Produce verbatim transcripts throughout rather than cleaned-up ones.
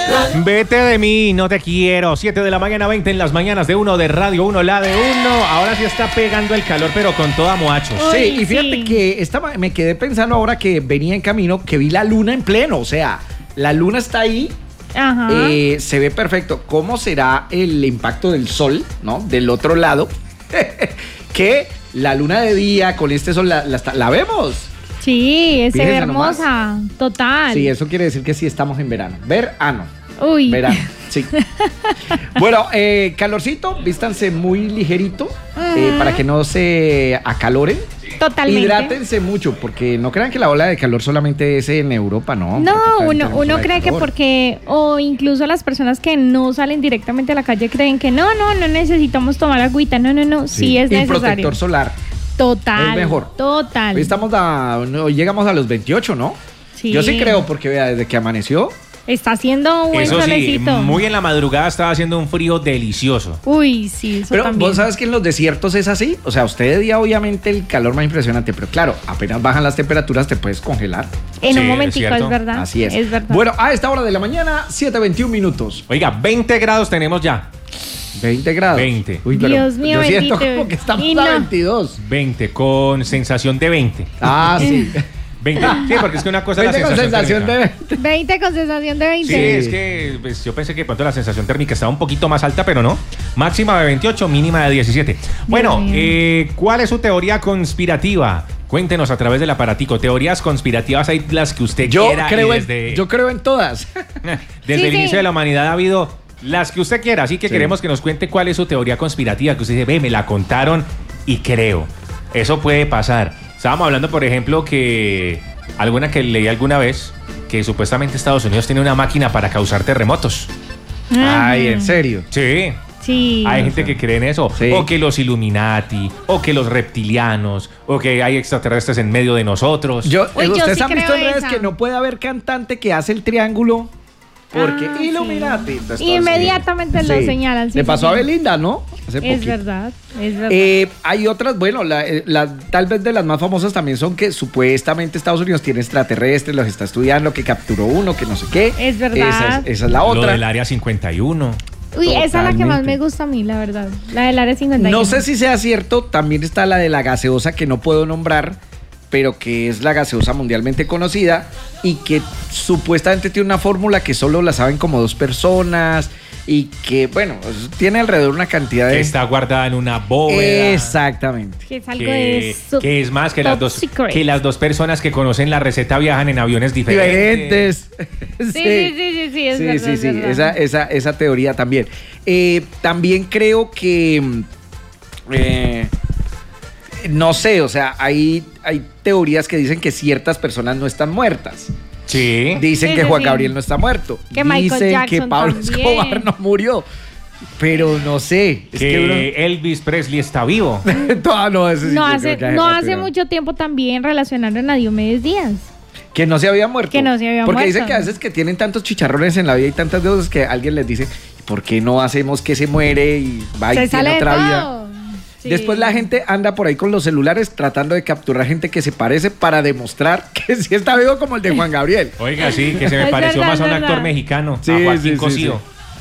Vete de mí, no te quiero. siete de la mañana, veinte en las mañanas de uno de Radio uno, la de uno. Ahora sí está pegando el calor, pero con toda moachos. Sí, Uy, y fíjate sí. que estaba, me quedé pensando ahora que venía en camino, que vi la luna en pleno. O sea, la luna está ahí, Ajá. eh, se ve perfecto. ¿Cómo será el impacto del sol, no? Del otro lado. Que la luna de día con este sol la, la, la vemos. Sí, se ve Fíjense nomás. hermosa. Total. Sí, eso quiere decir que sí estamos en verano. Verano. Uy. Verano, sí. Bueno, eh, calorcito, vístanse muy ligerito eh, para que no se acaloren. Totalmente. Hidrátense mucho, porque no crean que la ola de calor solamente es en Europa, ¿no? No, Porque uno, tenemos uno ola de cree que calor. porque, o incluso las personas que no salen directamente a la calle creen que no, no, no necesitamos tomar agüita. No, no, no, sí, es y necesario. protector solar. Total. es mejor. Total. Hoy estamos a, no, llegamos a los veintiocho, ¿no? Sí. Yo sí creo, porque vea, desde que amaneció. Está haciendo un buen Eso sí, solecito. muy en la madrugada estaba haciendo un frío delicioso. Uy, sí, eso Pero también. vos sabes que en los desiertos es así. O sea, usted de día obviamente el calor más impresionante, pero claro, apenas bajan las temperaturas te puedes congelar. En Sí, un es momentico, cierto. es verdad. Así es. Es verdad. Bueno, a esta hora de la mañana, siete veintiún minutos. Oiga, veinte grados tenemos ya. veinte grados. veinte. Uy, pero Dios mío, yo siento bendito. como que estamos Y a no. veintidós. veinte con sensación de veinte. Ah, sí. veinte. Sí, porque es que una cosa es la veinte con sensación, sensación térmica. de... veinte con sensación de veinte. Sí, es que pues, yo pensé que de pronto la sensación térmica estaba un poquito más alta, pero no. Máxima de veintiocho, mínima de diecisiete. Bueno, mío. eh, ¿cuál es su teoría conspirativa? Cuéntenos a través del aparatico. Teorías conspirativas hay las que usted Yo quiera. creo, y en, desde, yo creo en todas. desde Sí, el sí. inicio de la humanidad ha habido las que usted quiera. Así que Sí. queremos que nos cuente cuál es su teoría conspirativa. Que usted dice, ve, me la contaron y creo. Eso puede pasar. Estábamos hablando, por ejemplo, que alguna que leí alguna vez, que supuestamente Estados Unidos tiene una máquina para causar terremotos. Ajá. Ay, en serio. Sí. Sí. Hay gente que cree en eso. Sí. O que los Illuminati, o que los reptilianos, o que hay extraterrestres en medio de nosotros. Yo, Uy, eh, yo ustedes sí han visto en creo redes esa. que no puede haber cantante que hace el triángulo porque Ah, sí. Illuminati. Entonces, Inmediatamente lo señalan, sí, Le sí, pasó sí. a Belinda, ¿no? Hace Es poquito. verdad, es verdad. Eh, hay otras, bueno, la, eh, la- tal vez de las más famosas también son que supuestamente Estados Unidos tiene extraterrestres, los está estudiando, que capturó uno, que no sé qué. Es verdad. Esa es, esa es la Lo otra. del área cincuenta y uno. Uy, esa es la que más totalmente. me gusta a mí, la verdad. La del área cincuenta y uno. No sé si sea cierto, también está la de la gaseosa que no puedo nombrar, pero que es la gaseosa mundialmente conocida y que supuestamente tiene una fórmula que solo la saben como dos personas y que, bueno, tiene alrededor una cantidad Que de... está guardada en una bóveda. Exactamente. Que es algo Que, de sub- que es más que las top dos secret. que las dos personas que conocen la receta viajan en aviones diferentes. Diferentes. Sí, sí, sí, sí, sí, es sí, verdad. sí, es sí, verdad. esa, esa, esa teoría también. Eh, también creo que, mm, eh, no sé, o sea, hay, hay teorías que dicen que ciertas personas no están muertas. Sí. Dicen Sí, que sí, Juan sí. Gabriel no está muerto. Que Michael Dicen Jackson que Pablo también. Escobar no murió. Pero no sé. Es que, que uno- Elvis Presley está vivo. Todo, no, ese sí, No yo hace, creo que no es hace retirado. mucho tiempo también relacionaron a Diomedes Díaz. Que no se había muerto. Que no se había Porque muerto. dicen que a veces que tienen tantos chicharrones en la vida y tantas deudas que alguien les dice, ¿por qué no hacemos que se muere y va y Se tiene sale de otra vida? todo. Sí. Después la gente anda por ahí con los celulares tratando de capturar gente que se parece para demostrar que sí está vivo como el de Juan Gabriel. Oiga, sí, que se me Es pareció verdad, más a un es actor verdad. mexicano, Sí, a Joaquín sí, sí, Cosío,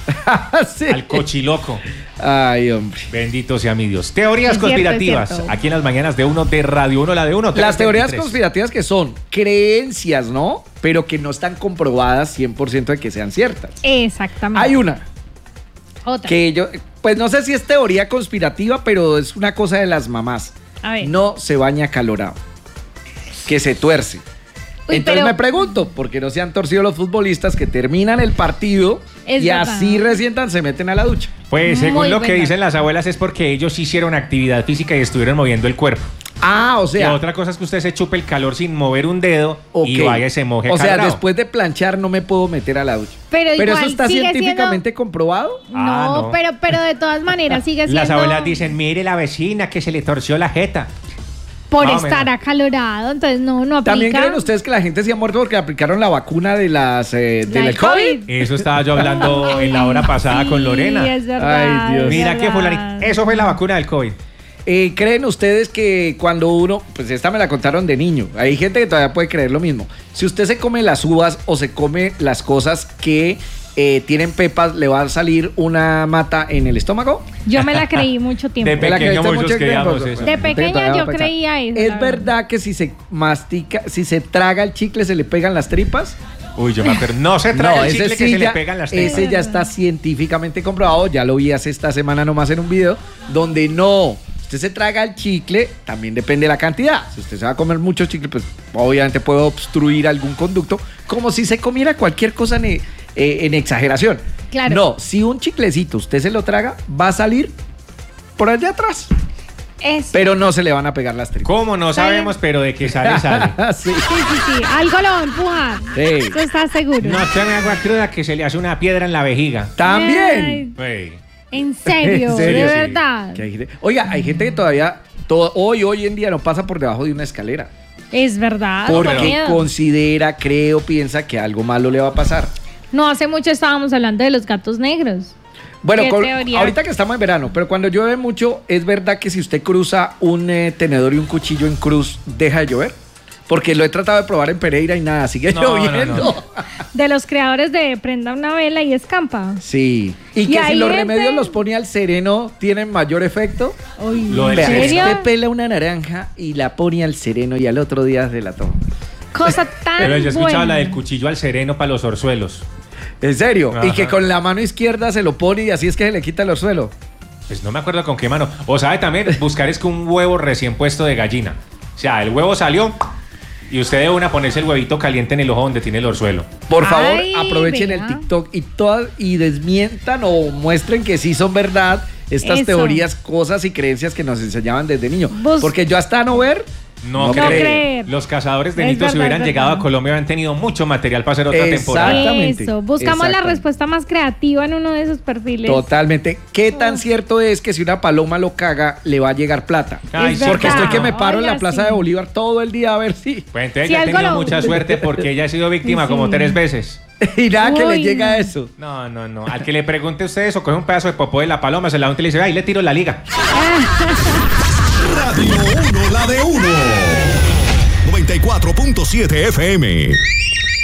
Sí. al cochiloco. Ay, hombre. Bendito sea mi Dios. Teorías Es cierto, conspirativas. es cierto. Aquí en las mañanas de uno de Radio uno, la de uno. Las teorías tres veintitrés. conspirativas que son creencias, ¿no? Pero que no están comprobadas cien por ciento de que sean ciertas. Exactamente. Hay una Otra. que yo, pues no sé si es teoría conspirativa, pero es una cosa de las mamás. A ver. No se baña calorado, que se tuerce. Uy, Entonces pero- me pregunto, ¿por qué no se han torcido los futbolistas que terminan el partido Es y verdad. así recién se meten a la ducha? Pues según Muy lo que buena. dicen las abuelas es porque ellos hicieron actividad física y estuvieron moviendo el cuerpo. Ah, o Y sea, otra cosa es que usted se chupe el calor sin mover un dedo y ok. vaya y se moje O sea, calorado. después de planchar no me puedo meter a la ducha. Pero Pero igual eso está sigue científicamente comprobado. siendo- Ah, No, no. pero, pero de todas maneras sigue siendo. Las abuelas dicen, mire la vecina que se le torció la jeta. por Más o estar menos. acalorado, entonces no, no aplica. ¿También creen ustedes que la gente se ha muerto porque aplicaron la vacuna de las eh, La del del COVID? COVID. Eso estaba yo hablando en la hora pasada Sí, con Lorena. es verdad, Ay, Dios. es Mira que verdad. fulanito. Eso fue la vacuna del COVID. Eh, ¿Creen ustedes que cuando uno, pues esta me la contaron de niño, hay gente que todavía puede creer lo mismo, si usted se come las uvas o se come las cosas que eh, tienen pepas, le va a salir una mata en el estómago. Yo me la creí mucho tiempo. De ¿Me la pequeño creíste muchos mucho creíamos tiempo? eso. De pequeña Todavía yo pensaba. creía eso. ¿Es la verdad que si se mastica, si se traga el chicle se le pegan las tripas? Uy, yo me acuerdo. No se trae el chicle que sí se ya, le pegan las tripas. ese ya está científicamente comprobado, ya lo vi hace esta semana nomás en un video, donde no, usted se traga el chicle, también depende de la cantidad. Si usted se va a comer mucho chicle, pues obviamente puede obstruir algún conducto, como si se comiera cualquier cosa en, eh, en exageración. Claro. No, si un chiclecito usted se lo traga, va a salir por allá atrás, Eso. pero no se le van a pegar las tripas. ¿Cómo? No sabemos, pero de que sale, sale. Sí. Sí, sí, sí. Algo lo va a empujar. Sí. ¿Tú estás seguro? No tome agua cruda que se le hace una piedra en la vejiga. También. Ey. ¿En serio? ¿En serio? ¿De Sí. verdad? Que hay gente- Oiga, hay gente que todavía, todo, hoy, hoy en día no pasa por debajo de una escalera. Es verdad. qué Porque miedo. considera, cree o piensa que algo malo le va a pasar. No hace mucho estábamos hablando de los gatos negros. Bueno, ¿Qué con- teoría? ahorita que estamos en verano, pero cuando llueve mucho, ¿es verdad que si usted cruza un eh, tenedor y un cuchillo en cruz, deja de llover? Porque lo he tratado de probar en Pereira y nada, sigue No, no, lloviendo. no. De los creadores de Prenda una vela y escampa. Sí. Y Y que si hay los gente- remedios los pone al sereno, ¿tienen mayor efecto? Uy, Lo del ¿en Vea, serio? usted pela una naranja y la pone al sereno y al otro día se la toma. Cosa tan Pero yo he escuchado buena. la del cuchillo al sereno para los orzuelos. ¿En serio? Ajá. Y que con la mano izquierda se lo pone y así es que se le quita el orzuelo. Pues no me acuerdo con qué mano. O sabe también, buscar es que un huevo recién puesto de gallina. O sea, el huevo salió y usted debe una ponerse el huevito caliente en el ojo donde tiene el orzuelo. Por favor, Ay, aprovechen vea. el TikTok y todas y desmientan o muestren que sí son verdad estas Eso. teorías, cosas y creencias que nos enseñaban desde niños. Bus- Porque yo hasta no ver, No, No creo. creer. Los cazadores de Es mitos, si verdad, hubieran es llegado verdad. a Colombia, habían tenido mucho material para hacer otra Exacto. temporada. Exactamente, Eso, buscamos la exactamente. respuesta más creativa en uno de esos perfiles. totalmente. ¿Qué tan Oh. cierto es que si una paloma lo caga, le va a llegar plata? Ay, Es sí, Porque verdad. estoy que me paro en la Oiga, Plaza sí. de Bolívar todo el día a ver si. Pues entonces Si ella ha algo tenido lo- mucha suerte porque ella ha sido víctima Sí. como tres veces. Y nada que le Uy, llega no. eso. No, no, no. Al que le pregunte usted eso, coge un pedazo de popó de la paloma, se la unta y le dice, ay, le tiro la liga. Radio uno, la de uno. noventa y cuatro punto siete F M.